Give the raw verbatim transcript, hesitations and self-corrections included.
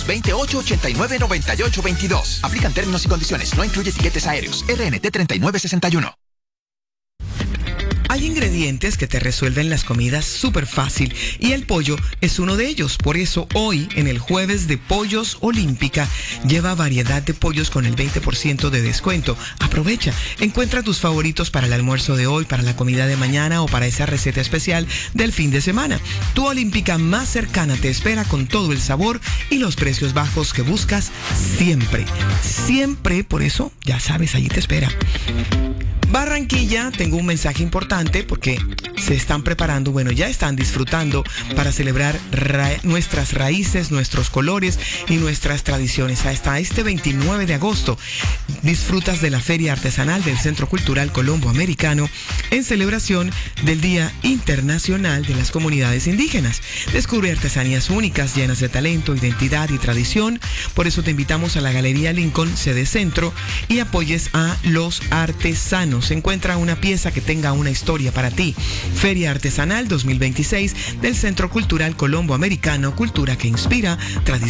veintiocho ochenta y nueve noventa y ocho veintidós. Aplican términos y condiciones. No incluye tiquetes aéreos. R N T treinta y nueve sesenta y uno. Hay ingredientes que te resuelven las comidas súper fácil y el pollo es uno de ellos. Por eso hoy, en el jueves de Pollos Olímpica, lleva variedad de pollos con el veinte por ciento de descuento. Aprovecha, encuentra tus favoritos para el almuerzo de hoy, para la comida de mañana o para esa receta especial del fin de semana. Tu Olímpica más cercana te espera con todo el sabor y los precios bajos que buscas siempre. Siempre, por eso, ya sabes, allí te espera. Barranquilla, tengo un mensaje importante porque se están preparando, bueno, ya están disfrutando para celebrar ra- nuestras raíces, nuestros colores y nuestras tradiciones. Hasta este veintinueve de agosto disfrutas de la Feria Artesanal del Centro Cultural Colombo Americano en celebración del Día Internacional de las Comunidades Indígenas. Descubre artesanías únicas, llenas de talento, identidad y tradición. Por eso te invitamos a la Galería Lincoln, sede Centro, y apoyes a los artesanos. Encuentra una pieza que tenga una historia para ti. Feria Artesanal dos mil veintiséis del Centro Cultural Colombo Americano, cultura que inspira, tradición